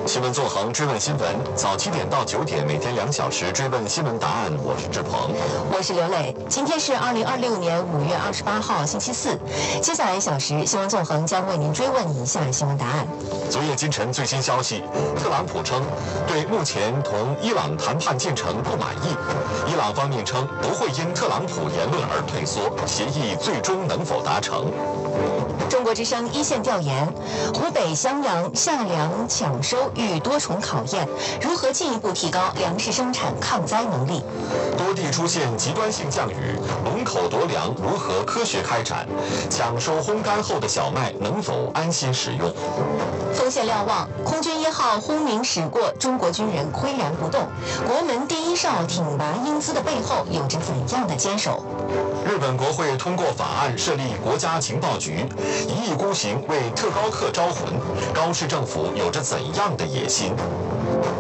新闻纵横追问新闻，早7点到9点，每天2小时追问新闻答案。我是志鹏， 我是刘磊。今天是2026年5月28号，星期四。接下来1小时，新闻纵横将为您追问以下新闻答案。 昨夜今晨最新消息，特朗普称对目前同伊朗谈判进程不满意，伊朗方面称不会因特朗普言论而退缩，协议最终能否达成？ 中国之声一线调研：湖北襄阳夏粮抢收遇多重考验，如何进一步提高粮食生产抗灾能力？ 多地出现极端性降雨，龙口夺粮如何科学开展？抢收烘干后的小麦能否安心使用？ 锋线瞭望：空军1号轰鸣驶过，中国军人岿然不动。国门第1哨挺拔英姿的背后，有着怎样的坚守？ 日本国会通过法案设立国家情报局，1亿孤行为特高课招魂，高市政府有着怎样的野心？